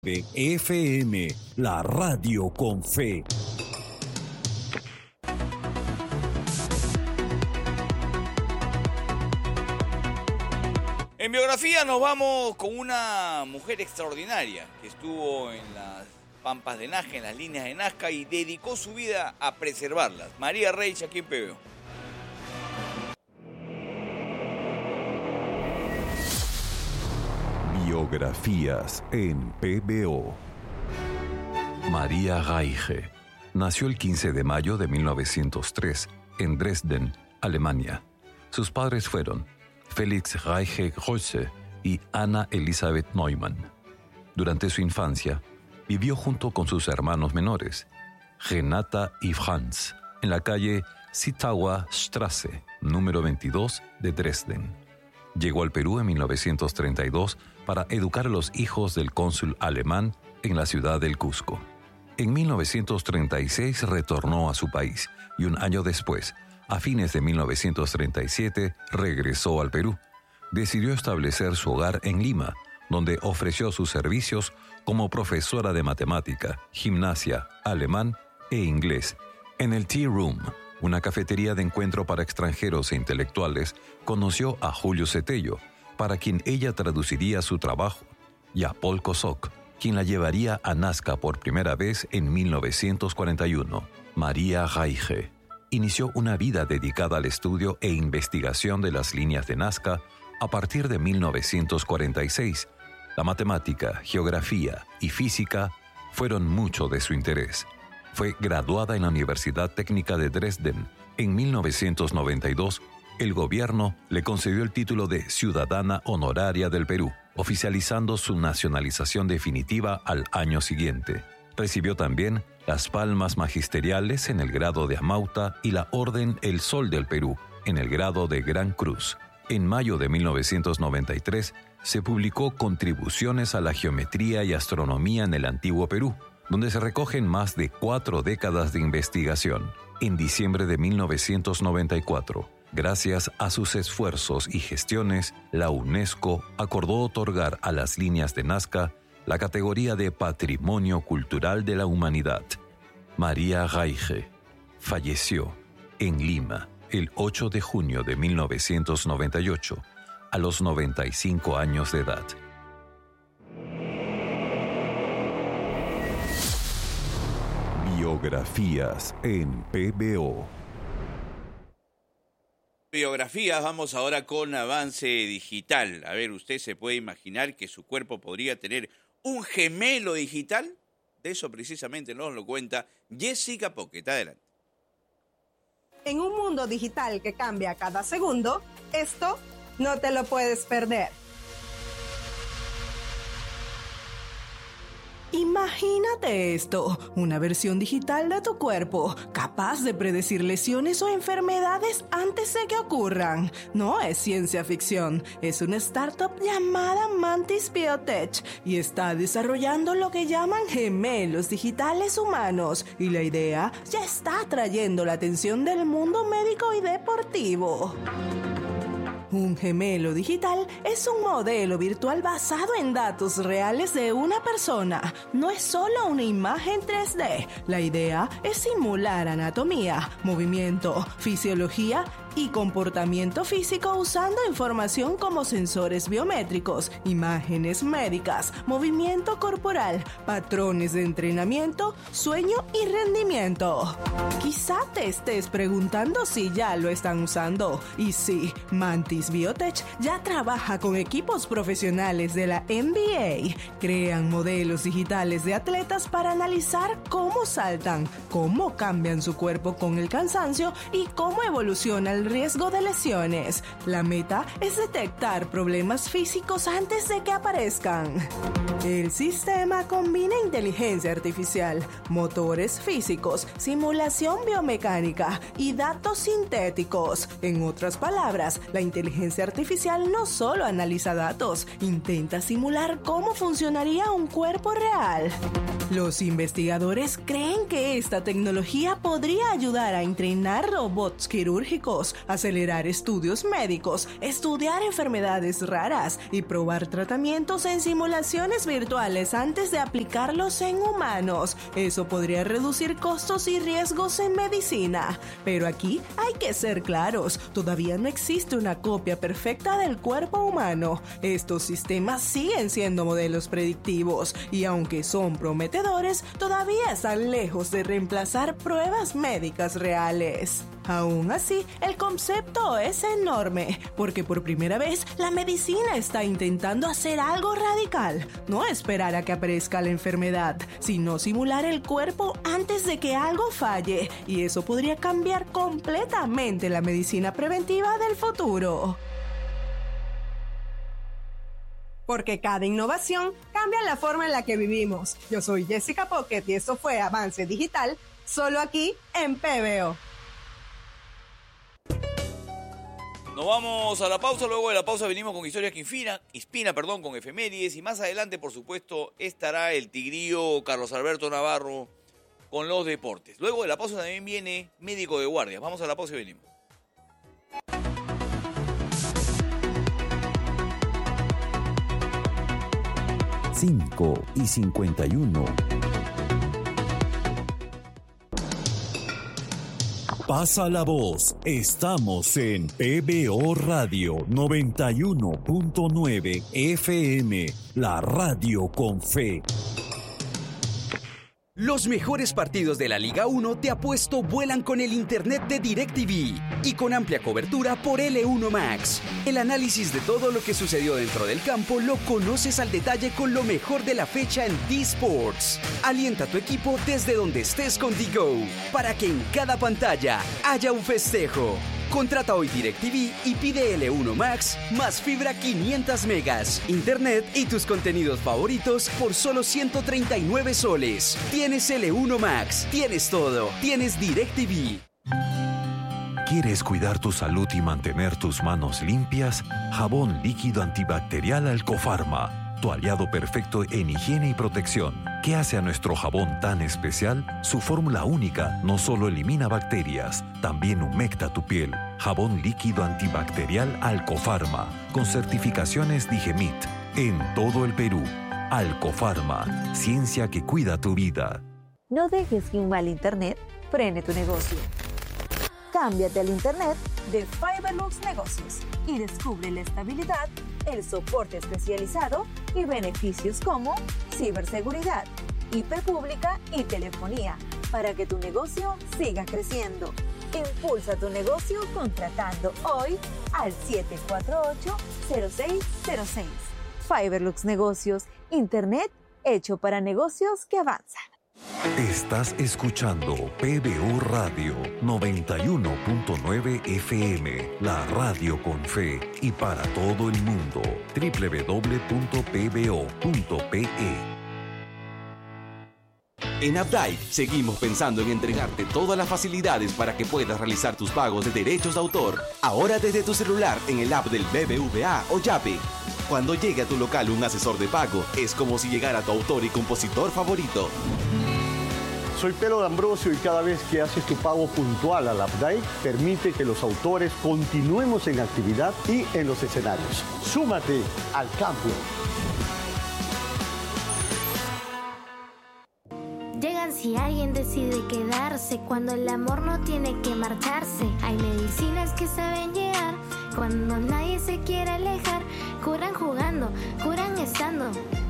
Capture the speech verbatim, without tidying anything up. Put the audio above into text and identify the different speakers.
Speaker 1: F M, la radio con fe.
Speaker 2: En biografía nos vamos con una mujer extraordinaria que estuvo en las pampas de Nazca, en las líneas de Nazca, y dedicó su vida a preservarlas. María Reich, aquí en P B O.
Speaker 3: Biografías en P B O. María Reiche nació el quince de mayo de mil novecientos tres en Dresden, Alemania. Sus padres fueron Felix Reiche Grosse y Anna Elisabeth Neumann. Durante su infancia, vivió junto con sus hermanos menores, Renata y Franz, en la calle Zittauer Straße, número veintidós de Dresden. Llegó al Perú en mil novecientos treinta y dos para educar a los hijos del cónsul alemán en la ciudad del Cusco. En mil novecientos treinta y seis retornó a su país y un año después, a fines de mil novecientos treinta y siete, regresó al Perú. Decidió establecer su hogar en Lima, donde ofreció sus servicios como profesora de matemática, gimnasia, alemán e inglés. En el Tea Room, una cafetería de encuentro para extranjeros e intelectuales, conoció a Julio Cetello, para quien ella traduciría su trabajo, y a Paul Kosok, quien la llevaría a Nazca por primera vez en mil novecientos cuarenta y uno. María Reiche inició una vida dedicada al estudio e investigación de las líneas de Nazca a partir de mil novecientos cuarenta y seis. La matemática, geografía y física fueron mucho de su interés. Fue graduada en la Universidad Técnica de Dresden. En mil novecientos noventa y dos, el gobierno le concedió el título de Ciudadana Honoraria del Perú, oficializando su nacionalización definitiva al año siguiente. Recibió también las palmas magisteriales en el grado de Amauta y la Orden El Sol del Perú en el grado de Gran Cruz. En mayo de mil novecientos noventa y tres se publicó Contribuciones a la Geometría y Astronomía en el Antiguo Perú, donde se recogen más de cuatro décadas de investigación. En diciembre de mil novecientos noventa y cuatro, gracias a sus esfuerzos y gestiones, la UNESCO acordó otorgar a las líneas de Nazca la categoría de Patrimonio Cultural de la Humanidad. María Reiche falleció en Lima el ocho de junio de mil novecientos noventa y ocho, a los noventa y cinco años de edad. Biografías en P B O.
Speaker 2: Biografías, vamos ahora con avance digital. A ver, ¿usted se puede imaginar que su cuerpo podría tener un gemelo digital? De eso precisamente nos lo cuenta Jessica Pocket. Adelante.
Speaker 4: En un mundo digital que cambia cada segundo, esto no te lo puedes perder.
Speaker 5: Imagínate esto, una versión digital de tu cuerpo, capaz de predecir lesiones o enfermedades antes de que ocurran. No es ciencia ficción, es una startup llamada Mantis Biotech y está desarrollando lo que llaman gemelos digitales humanos, y la idea ya está atrayendo la atención del mundo médico y deportivo. Un gemelo digital es un modelo virtual basado en datos reales de una persona. No es solo una imagen tres D. La idea es simular anatomía, movimiento, fisiología y comportamiento físico usando información como sensores biométricos, imágenes médicas, movimiento corporal, patrones de entrenamiento, sueño y rendimiento. Quizá te estés preguntando si ya lo están usando. Y sí, Mantis Biotech ya trabaja con equipos profesionales de la N B A. Crean modelos digitales de atletas para analizar cómo saltan, cómo cambian su cuerpo con el cansancio y cómo evoluciona el riesgo de lesiones. La meta es detectar problemas físicos antes de que aparezcan. El sistema combina inteligencia artificial, motores físicos, simulación biomecánica y datos sintéticos. En otras palabras, la inteligencia artificial no solo analiza datos, intenta simular cómo funcionaría un cuerpo real. Los investigadores creen que esta tecnología podría ayudar a entrenar robots quirúrgicos, humanos, acelerar estudios médicos, estudiar enfermedades raras y probar tratamientos en simulaciones virtuales antes de aplicarlos en humanos. Eso podría reducir costos y riesgos en medicina. Pero aquí hay que ser claros, todavía no existe una copia perfecta del cuerpo humano. Estos sistemas siguen siendo modelos predictivos y aunque son prometedores, todavía están lejos de reemplazar pruebas médicas reales. Aún así, el concepto es enorme, porque por primera vez la medicina está intentando hacer algo radical. No esperar a que aparezca la enfermedad, sino simular el cuerpo antes de que algo falle, y eso podría cambiar completamente la medicina preventiva del futuro.
Speaker 4: Porque cada innovación cambia la forma en la que vivimos. Yo soy Jessica Pocket y esto fue Avance Digital, solo aquí en P B O.
Speaker 2: Nos vamos a la pausa, luego de la pausa venimos con Historias que Inspira, Inspira, perdón, con efemérides, y más adelante, por supuesto, estará el tigrillo Carlos Alberto Navarro con los deportes. Luego de la pausa también viene Médico de Guardia. Vamos a la pausa y venimos.
Speaker 1: cinco y cincuenta y uno. Pasa la voz. Estamos en P B O Radio noventa y uno punto nueve F M, la radio con fe.
Speaker 6: Los mejores partidos de la Liga uno de Apuesto vuelan con el internet de DirecTV y con amplia cobertura por L uno Max. El análisis de todo lo que sucedió dentro del campo lo conoces al detalle con lo mejor de la fecha en D-Sports. Alienta a tu equipo desde donde estés con D-Go para que en cada pantalla haya un festejo. Contrata hoy DirecTV y pide L uno Max más fibra quinientos megas, internet y tus contenidos favoritos por solo ciento treinta y nueve soles. Tienes L uno Max, tienes todo, tienes DirecTV.
Speaker 3: ¿Quieres cuidar tu salud y mantener tus manos limpias? Jabón líquido antibacterial Alcofarma, tu aliado perfecto en higiene y protección. ¿Qué hace a nuestro jabón tan especial? Su fórmula única no solo elimina bacterias, también humecta tu piel. Jabón líquido antibacterial Alcofarma, con certificaciones Digemit, en todo el Perú. Alcofarma, ciencia que cuida tu vida.
Speaker 7: No dejes que un mal internet frene tu negocio. Cámbiate al internet de Fiberlux Negocios y descubre la estabilidad, el soporte especializado y beneficios como ciberseguridad, I P pública y telefonía para que tu negocio siga creciendo. Impulsa tu negocio contratando hoy al siete cuatro ocho, cero seis cero seis. Fiberlux Negocios, internet hecho para negocios que avanzan.
Speaker 3: Estás escuchando P B O Radio noventa y uno punto nueve F M, la radio con fe y para todo el mundo. doble u doble u doble u punto p b o punto p e.
Speaker 8: En Updike seguimos pensando en entregarte todas las facilidades para que puedas realizar tus pagos de derechos de autor, ahora desde tu celular en el app del B B V A o Yape. Cuando llegue a tu local un asesor de pago, es como si llegara tu autor y compositor favorito.
Speaker 9: Soy Pedro D'Ambrosio y cada vez que haces tu pago puntual al Updike, permite que los autores continuemos en actividad y en los escenarios. Súmate al cambio.
Speaker 10: Llegan si alguien decide quedarse, cuando el amor no tiene que marcharse. Hay medicinas que saben llegar, cuando nadie se quiere alejar. Curan jugando, curan estando.